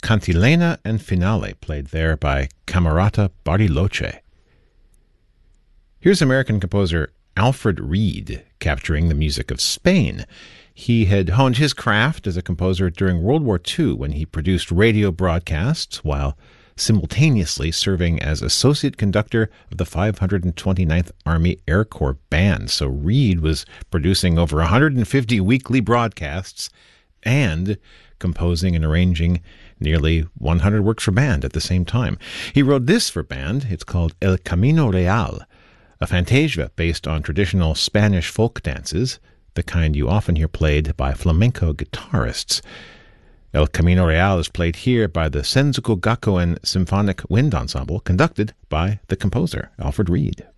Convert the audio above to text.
Cantilena and Finale, played there by Camerata Bariloche. Here's American composer Alfred Reed capturing the music of Spain. He had honed his craft as a composer during World War II when he produced radio broadcasts while simultaneously serving as associate conductor of the 529th Army Air Corps Band. So Reed was producing over 150 weekly broadcasts and composing and arranging nearly 100 works for band at the same time. He wrote this for band. It's called El Camino Real, a fantasia based on traditional Spanish folk dances, the kind you often hear played by flamenco guitarists. El Camino Real is played here by the Senzoku Gakuen Symphonic Wind Ensemble, conducted by the composer, Alfred Reed.